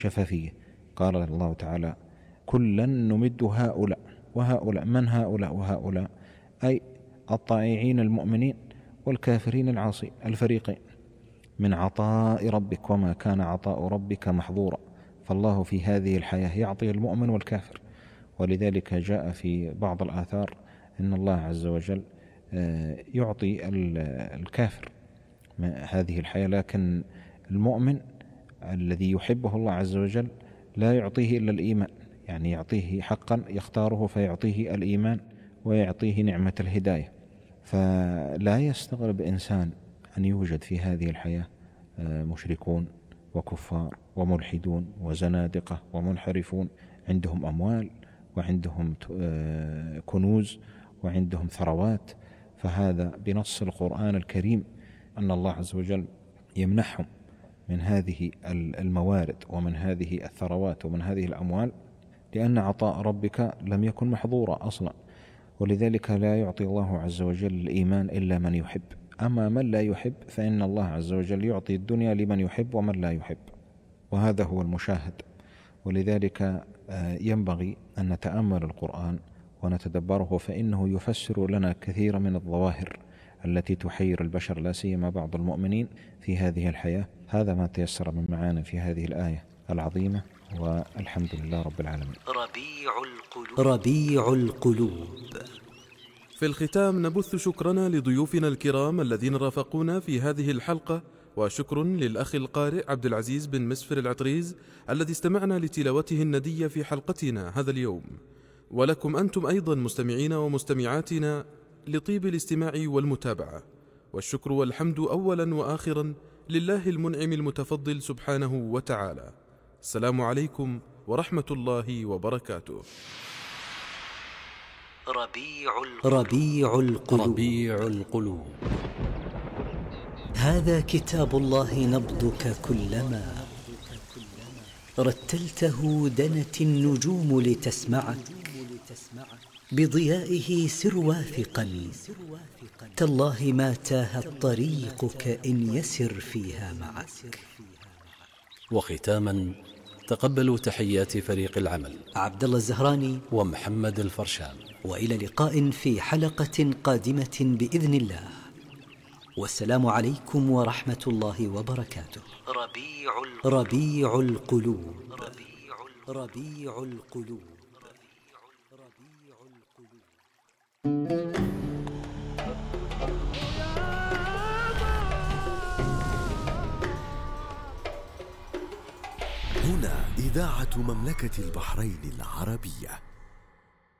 شفافية. قال الله تعالى: كلا نمد هؤلاء وهؤلاء. من هؤلاء وهؤلاء؟ أي الطائعين المؤمنين والكافرين العاصي، الفريقين، من عطاء ربك، وما كان عطاء ربك محظورا. فالله في هذه الحياة يعطي المؤمن والكافر، ولذلك جاء في بعض الآثار إن الله عز وجل يعطي الكافر هذه الحياة، لكن المؤمن الذي يحبه الله عز وجل لا يعطيه إلا الإيمان، يعني يعطيه حقا، يختاره فيعطيه الإيمان ويعطيه نعمة الهداية. فلا يستغرب إنسان أن يوجد في هذه الحياة مشركون وكفار وملحدون وزنادقة ومنحرفون، عندهم أموال وعندهم كنوز وعندهم ثروات. فهذا بنص القرآن الكريم أن الله عز وجل يمنحهم من هذه الموارد ومن هذه الثروات ومن هذه الأموال، لأن عطاء ربك لم يكن محظورا أصلا. ولذلك لا يعطي الله عز وجل الإيمان إلا من يحب. أما من لا يحب فإن الله عز وجل يعطي الدنيا لمن يحب ومن لا يحب، وهذا هو المشاهد. ولذلك ينبغي أن نتأمل القرآن ونتدبره، فإنه يفسر لنا كثير من الظواهر التي تحير البشر، لا سيما بعض المؤمنين في هذه الحياة. هذا ما تيسر من معاني في هذه الآية العظيمة، والحمد لله رب العالمين. ربيع القلوب. في الختام نبث شكرنا لضيوفنا الكرام الذين رافقونا في هذه الحلقة، وشكر للأخ القارئ عبد العزيز بن مسفر العطريز الذي استمعنا لتلاوته الندية في حلقتنا هذا اليوم، ولكم أنتم أيضا مستمعين ومستمعاتنا لطيب الاستماع والمتابعة. والشكر والحمد أولا وآخرا لله المنعم المتفضل سبحانه وتعالى. السلام عليكم ورحمة الله وبركاته. ربيع القلوب. هذا كتاب الله نبضك كلما رتلته دنت النجوم لتسمعك، بضيائه سر واثقا، تالله ما تاهت طريقك إن يسر فيها معك. وختاما تقبلوا تحيات فريق العمل عبد الله الزهراني ومحمد الفرشان، وإلى لقاء في حلقة قادمة بإذن الله، والسلام عليكم ورحمة الله وبركاته. ربيع القلوب. هنا إذاعة مملكة البحرين العربية.